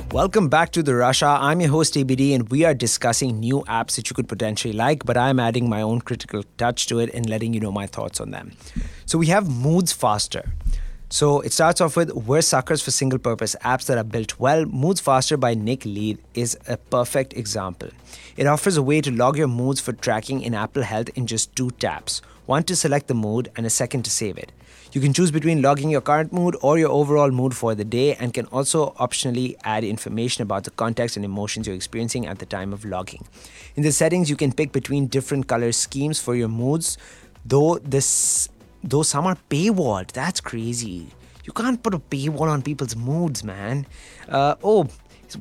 Welcome back to The Rush Hour. I'm your host, ABD, and we are discussing new apps that you could potentially like, but I'm adding my own critical touch to it and letting you know my thoughts on them. So we have Moods Faster. So it starts off with, we're suckers for single-purpose apps that are built well. Moods Faster by Nick Lead is a perfect example. It offers a way to log your moods for tracking in Apple Health in just 2 taps. One to select the mood and a second to save it. You can choose between logging your current mood or your overall mood for the day, and can also optionally add information about the context and emotions you're experiencing at the time of logging. In the settings, you can pick between different color schemes for your moods, though some are paywalled. That's crazy. You can't put a paywall on people's moods, man. It's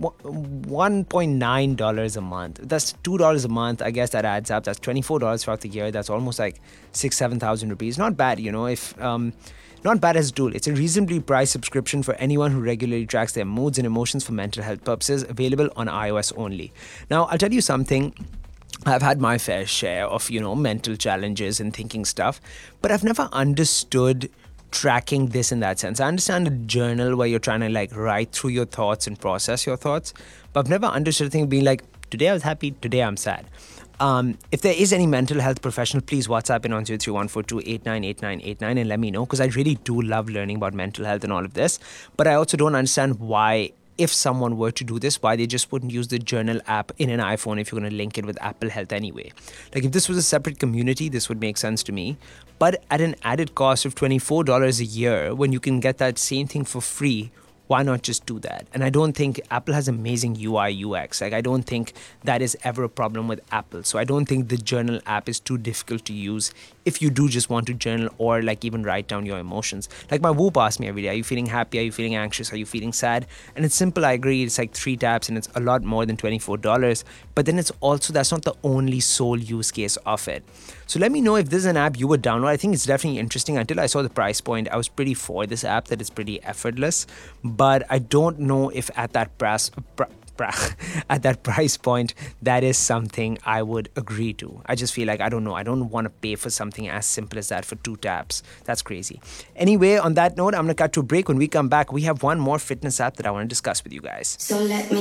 $1.9 a month. That's $2 a month. I guess that adds up. That's $24 throughout the year. That's almost like 7,000 rupees. Not bad, not bad as a tool. It's a reasonably priced subscription for anyone who regularly tracks their moods and emotions for mental health purposes. Available on iOS only. Now, I'll tell you something. I've had my fair share of, mental challenges and thinking stuff, but I've never understood tracking this in that sense. I understand a journal where you're trying to write through your thoughts and process your thoughts, but I've never understood a thing being like, today I was happy, today I'm sad. If there is any mental health professional, please WhatsApp in on 0314289889 and let me know, because I really do love learning about mental health and all of this, but I also don't understand why, if someone were to do this, why they just wouldn't use the journal app in an iPhone if you're going to link it with Apple Health anyway. If this was a separate community, this would make sense to me. But at an added cost of $24 a year, when you can get that same thing for free, why not just do that? And I don't think Apple has amazing UI, UX. I don't think that is ever a problem with Apple. So I don't think the journal app is too difficult to use if you do just want to journal or even write down your emotions. My Whoop asks me every day, are you feeling happy? Are you feeling anxious? Are you feeling sad? And it's simple, I agree. It's 3 taps and it's a lot more than $24. But then it's also, that's not the only sole use case of it. So let me know if this is an app you would download. I think it's definitely interesting. Until I saw the price point, I was pretty for this app, that it's pretty effortless. But I don't know if at that price point, that is something I would agree to. I just feel I don't know. I don't want to pay for something as simple as that for 2 taps. That's crazy. Anyway, on that note, I'm going to cut to a break. When we come back, we have one more fitness app that I want to discuss with you guys. So let me